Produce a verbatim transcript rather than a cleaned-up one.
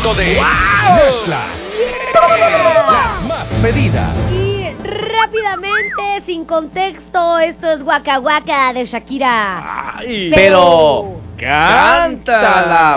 cinco de ¡Wow! Nashla. Las más pedidas. Y rápidamente, sin contexto, esto es Waka Waka de Shakira. Ay, Pero cántala,